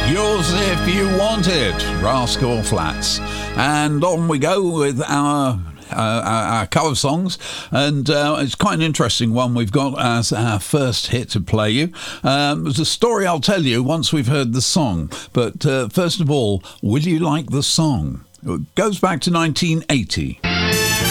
Yours If You Want It, Rascal Flatts. And on we go with our cover songs, and it's quite an interesting one we've got as our first hit to play you. There's a story I'll tell you once we've heard the song, but first of all, will you like the song? It goes back to 1980.